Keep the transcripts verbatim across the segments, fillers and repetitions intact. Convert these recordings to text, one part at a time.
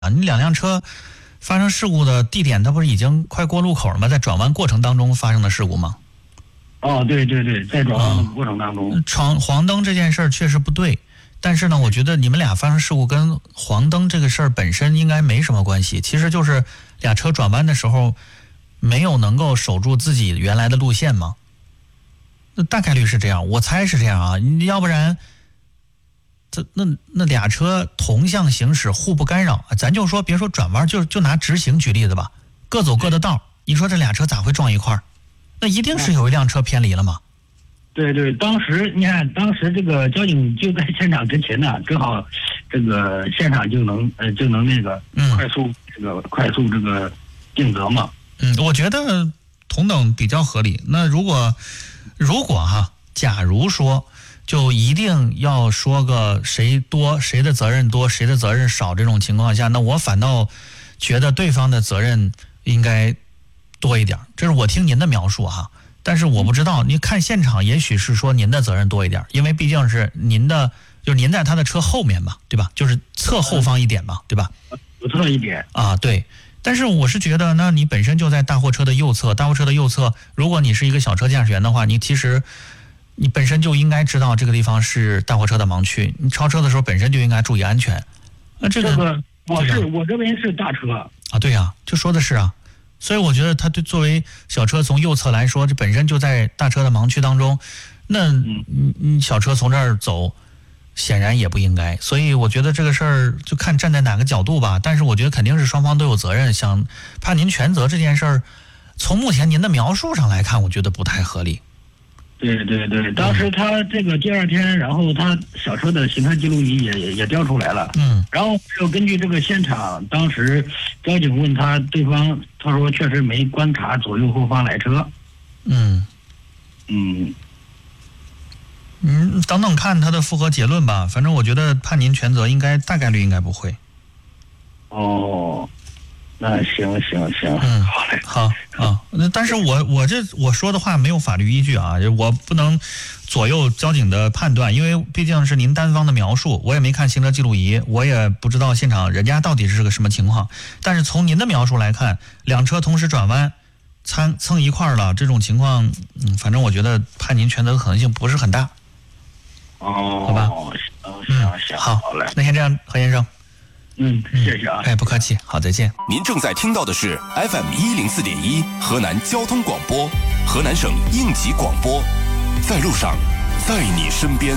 啊，你两辆车发生事故的地点，它不是已经快过路口了吗？在转弯过程当中发生的事故吗？ 哦，对对对，在转弯的过程当中， 闯黄灯这件事儿确实不对，但是呢，我觉得你们俩发生事故跟黄灯这个事儿本身应该没什么关系，其实就是俩车转弯的时候没有能够守住自己原来的路线嘛。那大概率是这样，我猜是这样啊，要不然。这那那俩车同向行驶，互不干扰，咱就说别说转弯，就就拿直行举例子吧，各走各的道，你说这俩车咋会撞一块儿？那一定是有一辆车偏离了嘛。 对对，当时你看，当时这个交警就在现场执勤呢，正好这个现场就能呃就能那个快速、嗯、这个快速这个定责嘛。 嗯，我觉得同等比较合理。那如果如果哈，假如说。就一定要说个谁多谁的责任多谁的责任少这种情况下，那我反倒觉得对方的责任应该多一点，这是我听您的描述哈。但是我不知道，您看现场也许是说您的责任多一点，因为毕竟是您的，就是您在他的车后面嘛，对吧？就是侧后方一点嘛，对吧？ 左侧一点啊，对。但是我是觉得，那你本身就在大货车的右侧，大货车的右侧，如果你是一个小车驾驶员的话，你其实。你本身就应该知道这个地方是大货车的盲区，你超车的时候本身就应该注意安全。那这个， 这个我是我这边是大车啊，对呀、啊，就说的是啊，所以我觉得他对作为小车从右侧来说，这本身就在大车的盲区当中，那你你小车从这儿走，显然也不应该。所以我觉得这个事儿就看站在哪个角度吧，但是我觉得肯定是双方都有责任，想判您全责这件事儿，从目前您的描述上来看，我觉得不太合理。 对对对，当时他这个第二天，然后他小车的行车记录仪也也也调出来了， 嗯， 然后又根据这个现场，当时交警问他，对方他说确实没观察左右后方来车， 嗯嗯嗯，等等看他的复核结论吧，反正我觉得判您全责应该大概率应该不会。 哦。那行行行， 嗯， 好嘞， 好啊。那但是我我这我说的话没有法律依据啊，我不能左右交警的判断，因为毕竟是您单方的描述，我也没看行车记录仪，我也不知道现场人家到底是个什么情况。但是从您的描述来看，两车同时转弯，蹭蹭一块儿了，这种情况，嗯，反正我觉得判您全责的可能性不是很大。 哦， 好吧， 行行行， 好， 好嘞， 那先这样，何先生。 嗯，谢谢啊。 哎，不客气，好，再见。 您正在听到的是 F M 一零四点一河南交通广播，河南省应急广播，在路上，在你身边。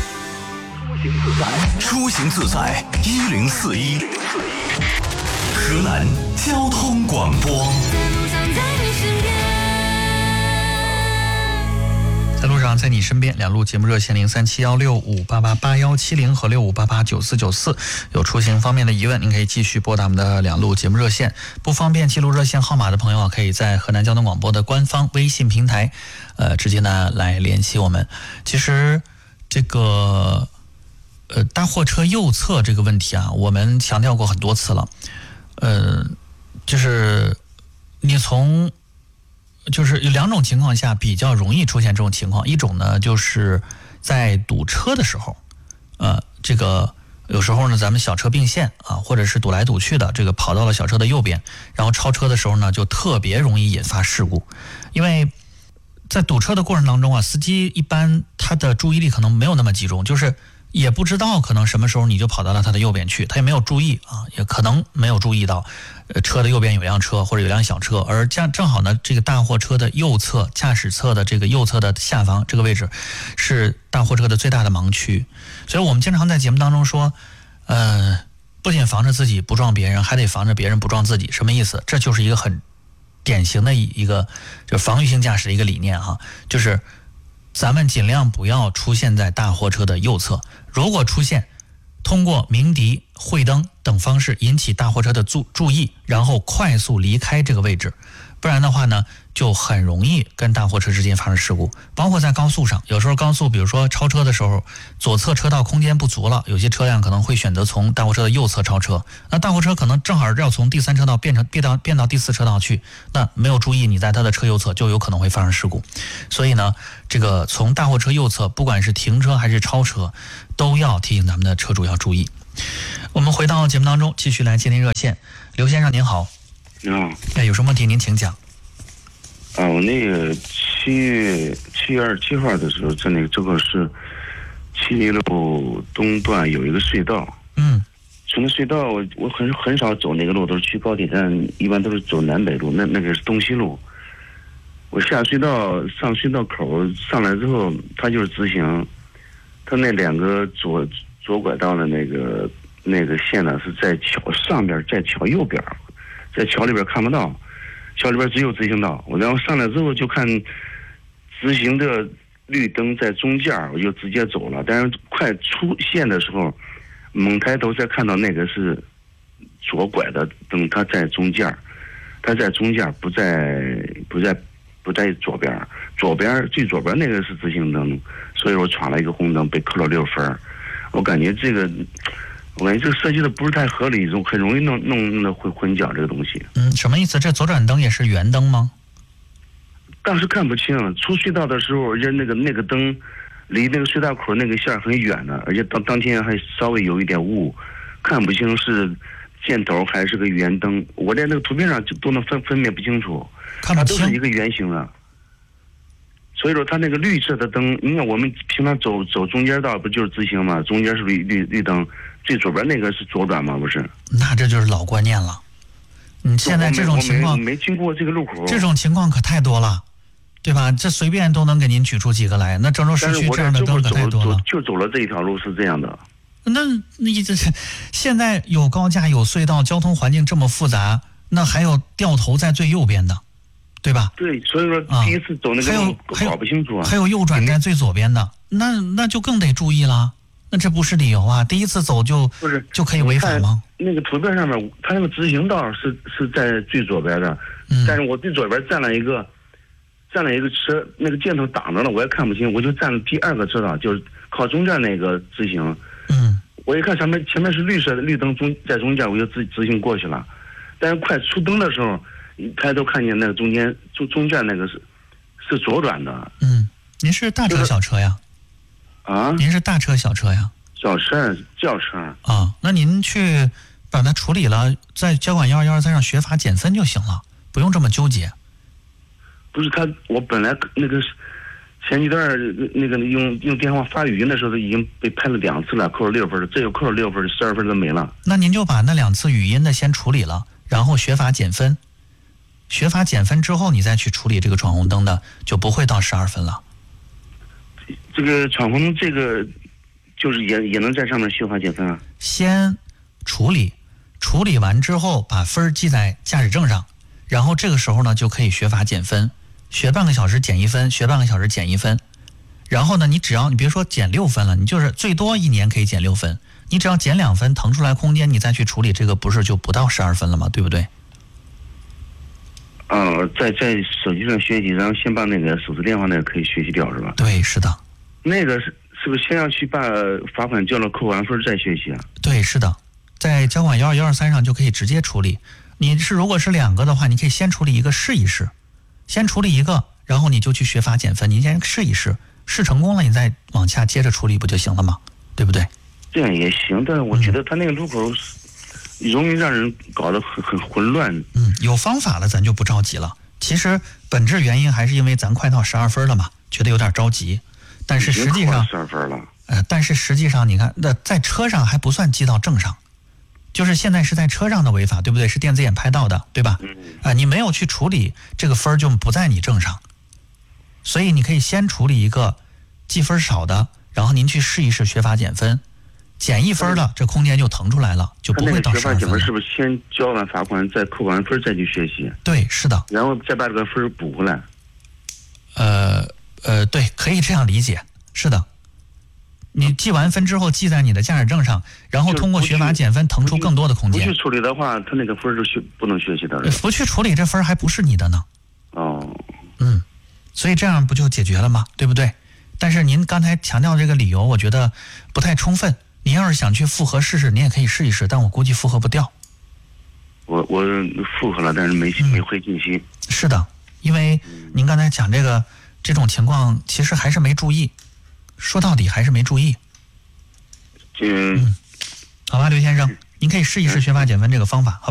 出行自在一零四一，河南交通广播。 在路上，在你身边，两路节目热线零三七幺六五八八八幺七零和六五八八九四九四，有出行方面的疑问，您可以继续拨打我们的两路节目热线。不方便记录热线号码的朋友，可以在河南交通广播的官方微信平台，呃，直接呢来联系我们。其实这个呃大货车右侧这个问题啊，我们强调过很多次了，呃，就是你从。就是有两种情况下比较容易出现这种情况，一种呢就是在堵车的时候，呃，这个有时候呢咱们小车并线啊，或者是堵来堵去的，这个跑到了小车的右边，然后超车的时候呢就特别容易引发事故，因为在堵车的过程当中啊，司机一般他的注意力可能没有那么集中，就是也不知道可能什么时候你就跑到了他的右边去，他也没有注意啊，也可能没有注意到呃车的右边有辆车或者有辆小车，而正正好呢这个大货车的右侧驾驶侧的这个右侧的下方这个位置是大货车的最大的盲区，所以我们经常在节目当中说呃不仅防着自己不撞别人，还得防着别人不撞自己，什么意思？这就是一个很典型的一个就是防御性驾驶的一个理念哈，就是咱们尽量不要出现在大货车的右侧，如果出现，通过鸣笛、会灯等方式引起大货车的注注意，然后快速离开这个位置，不然的话呢，就很容易跟大货车之间发生事故。包括在高速上，有时候高速比如说超车的时候，左侧车道空间不足了，有些车辆可能会选择从大货车的右侧超车，那大货车可能正好要从第三车道变成变到变到第四车道去，那没有注意你在它的车右侧，就有可能会发生事故。所以呢，这个从大货车右侧，不管是停车还是超车，都要提醒咱们的车主要注意。 我们回到节目当中，继续来接听热线。刘先生您好。 你好。 哎，有什么问题您请讲。 啊，我那个七月七月二十七号的时候，在那个这个是七里路东段有一个隧道。 嗯。 从那隧道我我很很少走那个路，都是去高铁站，一般都是走南北路，那那个是东西路。我下隧道上隧道口上来之后，它就是直行，它那两个左左拐道的那个那个线呢是在桥上边，在桥右边，在桥里边看不到，桥里边只有直行道。我然后上来之后就看直行的绿灯在中间，我就直接走了。但是快出线的时候，猛抬头再看到那个是左拐的灯，它在中间，它在中间，不在不在。不在左边，左边最左边那个是直行灯，所以我闯了一个红灯，被扣了六分。我感觉这个，我感觉这个设计的不是太合理，很容易弄弄弄混混淆这个东西。 嗯，什么意思？这左转灯也是圆灯吗？ 当时看不清，出隧道的时候，人那个那个灯离那个隧道口那个线很远的，而且当当天还稍微有一点雾，看不清是箭头还是个圆灯。我连那个图片上就都能分分辨不清楚。它都是一个圆形的，所以说它那个绿色的灯，你看我们平常走走中间道不就是直行吗？中间是绿绿绿灯，最左边那个是左转吗？不是？ 那这就是老观念了。你现在这种情况没, 没经过这个路口， 这种情况可太多了，对吧？这随便都能给您举出几个来。那郑州市区这样的灯可太多了。 就走了这一条路是这样的。 那你这是现在有高架有隧道，交通环境这么复杂，那还有掉头在最右边的。对吧？ 对，所以说第一次走那个路搞不清楚啊。 还有右转在最左边的，那那就更得注意了。那这不是理由啊！第一次走就不是就可以违法吗？ 那个图片上面，它那个直行道是是在最左边的， 嗯、 但是我最左边站了一个站了一个车，那个箭头挡着了，我也看不清，我就站了第二个车道，就是靠中间那个直行。 嗯， 我一看前面前面是绿色的绿灯中在中间，我就直直行过去了，但是快出灯的时候。抬头看见那个中间中中间那个是是左转的。 嗯，您是大车小车呀？ 啊？ 您是大车小车呀？ 小车轿车。 啊，那您去把它处理了，在交管幺二幺二三上学法减分就行了，不用这么纠结。 不是他，我本来那个前几段那个用用电话发语音的时候，已经被拍了两次了，扣了六分，这又扣了六分，十二分都没了。 那您就把那两次语音的先处理了，然后学法减分。学法减分之后，你再去处理这个闯红灯的，就不会到十二分了。 这个闯红灯，这个就是也也能在上面学法减分啊。 先处理，处理完之后把分记在驾驶证上，然后这个时候呢就可以学法减分，学半个小时减一分，学半个小时减一分。然后呢，你只要你别说减六分了，你就是最多一年可以减六分，你只要减两分腾出来空间，你再去处理这个，不是就不到十二分了吗？对不对？ 呃，在在手机上学习，然后先把那个手持电话那个可以学习掉是吧？ 对，是的。 那个是是不是先要去把罚款交了，扣完分再学习啊？ 对，是的，在交管幺二幺二三上就可以直接处理。你是如果是两个的话，你可以先处理一个试一试，先处理一个，然后你就去学法减分，你先试一试，试成功了你再往下接着处理不就行了吗？对不对？ 这样也行，但是我觉得他那个路口。嗯容易让人搞得很很混乱。 嗯，有方法了，咱就不着急了。其实本质原因还是因为咱快到十二分了嘛，觉得有点着急。但是实际上， 十二分了。 呃，但是实际上，你看，那在车上还不算记到证上，就是现在是在车上的违法，对不对？是电子眼拍到的，对吧？嗯。啊、呃，你没有去处理这个分就不在你证上，所以你可以先处理一个记分少的，然后您去试一试学法减分。减一分了，这空间就腾出来了，就不会到十二分了。 学法减分是不是先交完罚款，再扣完分再去学习？ 对，是的。 然后再把这个分补回来。 呃呃，对，可以这样理解。是的，你记完分之后记在你的驾驶证上，然后通过学法减分腾出更多的空间。 不去处理的话，他那个分是学不能学习的。 不去处理，这分还不是你的呢。 哦。 嗯，所以这样不就解决了吗？对不对？但是您刚才强调这个理由，我觉得不太充分。您要是想去复核试试，你也可以试一试，但我估计复核不掉。 我我复核了，但是没没回信息。 是的，因为您刚才讲这个这种情况，其实还是没注意，说到底还是没注意。 嗯， 好吧，刘先生，您可以试一试学法减分这个方法。好。